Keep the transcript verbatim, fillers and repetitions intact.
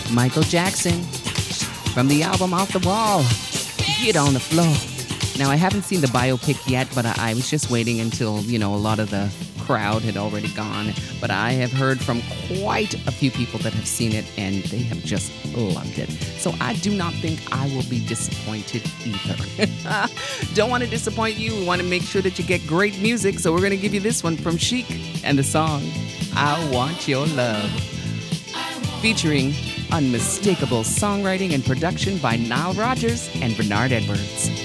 Michael Jackson from the album Off the Wall. Get on the floor. Now, I haven't seen the biopic yet, but I, I was just waiting until, you know, a lot of the crowd had already gone. But I have heard from quite a few people that have seen it, and they have just loved it. So I do not think I will be disappointed either. Don't want to disappoint you. We want to make sure that you get great music. So we're going to give you this one from Chic and the song, I Want Your Love, featuring unmistakable songwriting and production by Nile Rodgers and Bernard Edwards.